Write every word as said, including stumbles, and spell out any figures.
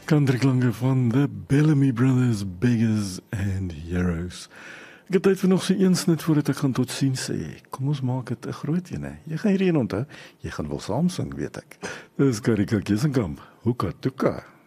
Countryklanke van The Bellamy Brothers, Beggars and Heroes. Ek het tyd vir nog so eens net voordat ek gaan tot ziens sê. Kom ons maak dit 'n groot ene. Jy gaan hierdie een onthou. Jy gaan wel saam sing, weet ek. Dis Karika Kiesenkamp. Hoeka toeka.